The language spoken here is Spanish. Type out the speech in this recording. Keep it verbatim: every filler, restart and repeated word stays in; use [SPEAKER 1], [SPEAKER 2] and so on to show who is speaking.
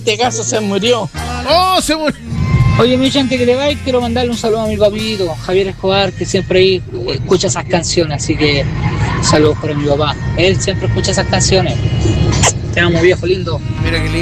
[SPEAKER 1] este caso se murió.
[SPEAKER 2] ¡Oh, se murió!
[SPEAKER 3] Oye, mi gente, que te vais, quiero mandarle un saludo a mi papito, Javier Escobar, que siempre ahí escucha esas canciones, así que saludos para mi papá. Él siempre escucha esas canciones. Te amo, viejo lindo.
[SPEAKER 2] Mira qué lindo.